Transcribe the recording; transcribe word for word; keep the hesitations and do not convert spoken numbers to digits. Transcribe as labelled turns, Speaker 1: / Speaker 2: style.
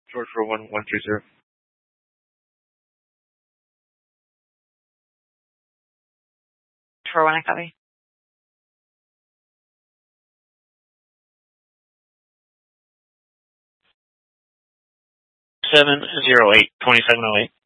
Speaker 1: George for one one three zero.
Speaker 2: For one, I copy.
Speaker 3: Seven zero eight twenty seven oh eight.